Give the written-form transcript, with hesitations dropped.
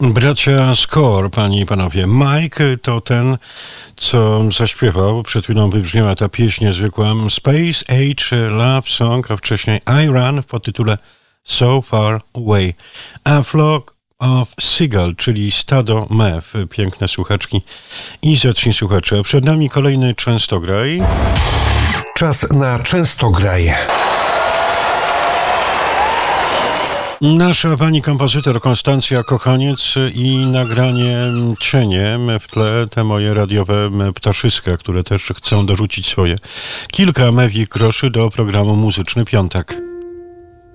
Bracia Score, panie i panowie. Mike to ten, co zaśpiewał. Przed chwilą wybrzmiała ta pieśń niezwykła Space Age Love Song, a wcześniej I Run w podtytule So Far Away. A Flock of Seagull, czyli stado mew. Piękne słuchaczki i zacni słuchacze. A przed nami kolejny Częstograj. Czas na Częstograj. Nasza pani kompozytor Konstancja Kochaniec i nagranie Cienie w tle, te moje radiowe ptaszyska, które też chcą dorzucić swoje kilka mewich groszy do programu Muzyczny Piątek.